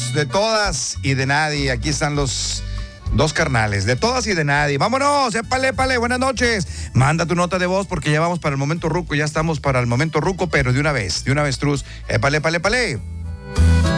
Vámonos, de todas y de nadie. Aquí están los dos carnales, de todas y de nadie. Vámonos, épale, buenas noches. Manda tu nota de voz porque ya vamos para el momento ruco, ya estamos para el momento ruco, pero de una vez, Truz. Épale.